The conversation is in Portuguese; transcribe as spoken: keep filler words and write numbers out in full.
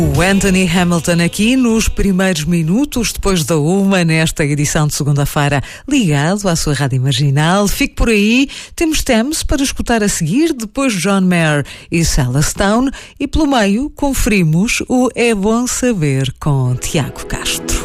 O Anthony Hamilton aqui nos primeiros minutos, depois da uma, nesta edição de segunda-feira, ligado à sua rádio marginal. Fique por aí, temos Thames para escutar a seguir, depois John Mayer e Sella Stone, e pelo meio conferimos o É Bom Saber com Tiago Castro.